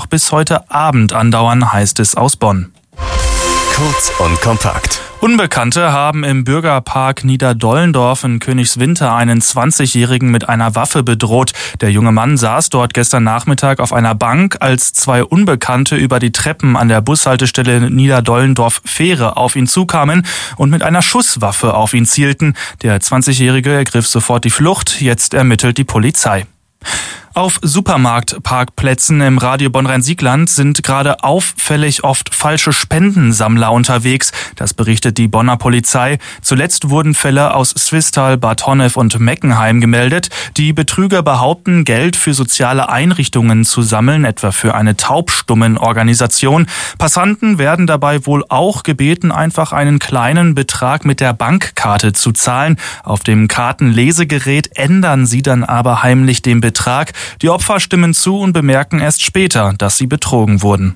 bis heute Abend andauern, heißt es aus Bonn. Kurz und kompakt. Unbekannte haben im Bürgerpark Niederdollendorf in Königswinter einen 20-Jährigen mit einer Waffe bedroht. Der junge Mann saß dort gestern Nachmittag auf einer Bank, als zwei Unbekannte über die Treppen an der Bushaltestelle Niederdollendorf-Fähre auf ihn zukamen und mit einer Schusswaffe auf ihn zielten. Der 20-Jährige ergriff sofort die Flucht. Jetzt ermittelt die Polizei. Auf Supermarktparkplätzen im Radio Bonn-Rhein-Siegland sind gerade auffällig oft falsche Spendensammler unterwegs. Das berichtet die Bonner Polizei. Zuletzt wurden Fälle aus Swisttal, Bad Honnef und Meckenheim gemeldet. Die Betrüger behaupten, Geld für soziale Einrichtungen zu sammeln, etwa für eine Taubstummenorganisation. Passanten werden dabei wohl auch gebeten, einfach einen kleinen Betrag mit der Bankkarte zu zahlen. Auf dem Kartenlesegerät ändern sie dann aber heimlich den Betrag. Die Opfer stimmen zu und bemerken erst später, dass sie betrogen wurden.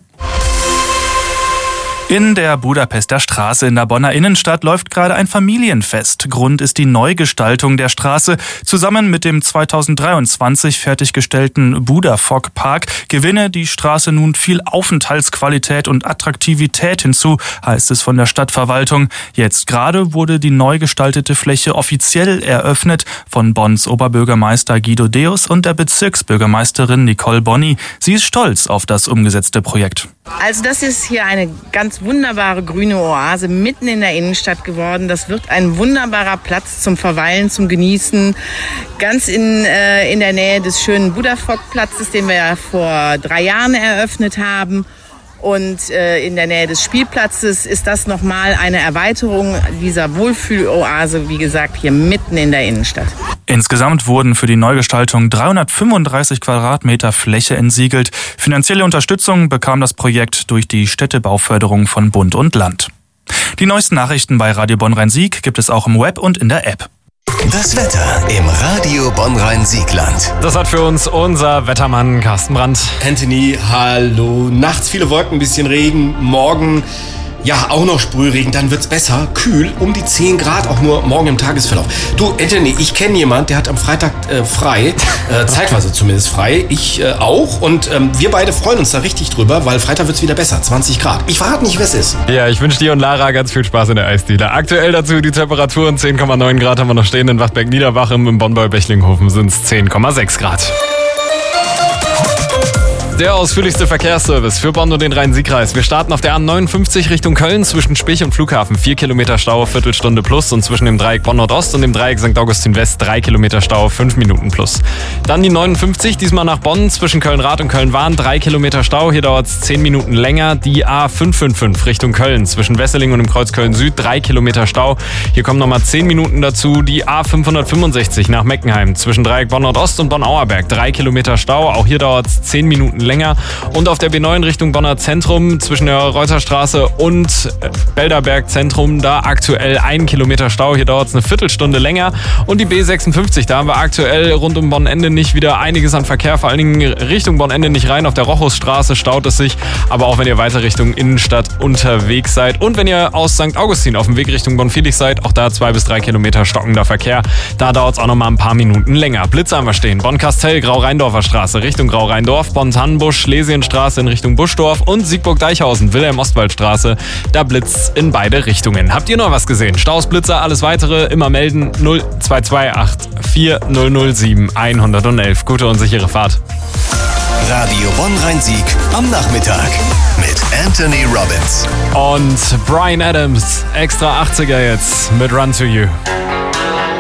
In der Budapester Straße in der Bonner Innenstadt läuft gerade ein Familienfest. Grund ist die Neugestaltung der Straße. Zusammen mit dem 2023 fertiggestellten Budafok Park gewinne die Straße nun viel Aufenthaltsqualität und Attraktivität hinzu, heißt es von der Stadtverwaltung. Jetzt gerade wurde die neu gestaltete Fläche offiziell eröffnet von Bonns Oberbürgermeister Guido Deus und der Bezirksbürgermeisterin Nicole Bonny. Sie ist stolz auf das umgesetzte Projekt. Also das ist hier eine ganz wunderbare grüne Oase mitten in der Innenstadt geworden. Das wird ein wunderbarer Platz zum Verweilen, zum Genießen. Ganz in der Nähe des schönen Budafok-Platzes, den wir ja vor 3 Jahren eröffnet haben. Und in der Nähe des Spielplatzes ist das nochmal eine Erweiterung dieser Wohlfühloase, wie gesagt, hier mitten in der Innenstadt. Insgesamt wurden für die Neugestaltung 335 Quadratmeter Fläche entsiegelt. Finanzielle Unterstützung bekam das Projekt durch die Städtebauförderung von Bund und Land. Die neuesten Nachrichten bei Radio Bonn-Rhein-Sieg gibt es auch im Web und in der App. Das Wetter im Radio Bonn-Rhein-Siegland. Das hat für uns unser Wettermann Carsten Brandt. Anthony, hallo. Nachts viele Wolken, ein bisschen Regen. Morgen, ja, auch noch Sprühregen. Dann wird's besser. Kühl, um die 10 Grad, auch nur morgen im Tagesverlauf. Du, Anthony, ich kenne jemanden, der hat am Freitag frei. Zeitweise zumindest frei. Ich auch. Und wir beide freuen uns da richtig drüber, weil Freitag wird's wieder besser. 20 Grad. Ich verrate nicht, wer es ist. Ja, ich wünsche dir und Lara ganz viel Spaß in der Eisdiele. Aktuell dazu die Temperaturen 10,9 Grad haben wir noch stehen in Wachtberg-Niederbach. Im Bonn-Bechlinghofen sind es 10,6 Grad. Der ausführlichste Verkehrsservice für Bonn und den Rhein-Sieg-Kreis. Wir starten auf der A59 Richtung Köln zwischen Spich und Flughafen. 4 Kilometer Stau, Viertelstunde plus. Und zwischen dem Dreieck Bonn-Nordost und dem Dreieck St. Augustin-West 3 Kilometer Stau, 5 Minuten plus. Dann die 59, diesmal nach Bonn zwischen Köln-Rath und Köln-Wahn. 3 Kilometer Stau, hier dauert es 10 Minuten länger. Die A555 Richtung Köln zwischen Wesseling und dem Kreuz Köln-Süd. 3 Kilometer Stau, hier kommen nochmal 10 Minuten dazu. Die A565 nach Meckenheim zwischen Dreieck Bonn-Nordost und Bonn-Auerberg. 3 Kilometer Stau, auch hier dauert es 10 Minuten länger. Und auf der B9 Richtung Bonner Zentrum zwischen der Reuterstraße und Belderberg Zentrum, da aktuell 1 Kilometer Stau. Hier dauert es eine Viertelstunde länger. Und die B56, da haben wir aktuell rund um Bonn-Ende nicht wieder einiges an Verkehr. Vor allen Dingen Richtung Bonn-Ende nicht rein. Auf der Rochusstraße staut es sich. Aber auch wenn ihr weiter Richtung Innenstadt unterwegs seid. Und wenn ihr aus St. Augustin auf dem Weg Richtung Bonn-Viehlich seid, auch da 2 bis 3 Kilometer stockender Verkehr. Da dauert es auch noch mal ein paar Minuten länger. Blitze haben wir stehen. Bonn-Kastell, Grau-Rheindorfer Straße Richtung Grau-Rheindorf. Bonn-Tannenbusch, Schlesienstraße in Richtung Buschdorf und Siegburg-Deichhausen, Wilhelm-Ostwald-Straße. Da blitzt in beide Richtungen. Habt ihr noch was gesehen? Staus, Blitzer, alles weitere immer melden. 0228 4007 111. Gute und sichere Fahrt. Radio Bonn-Rhein-Sieg am Nachmittag mit Anthony Robbins. Und Bryan Adams, extra 80er jetzt mit Run to You.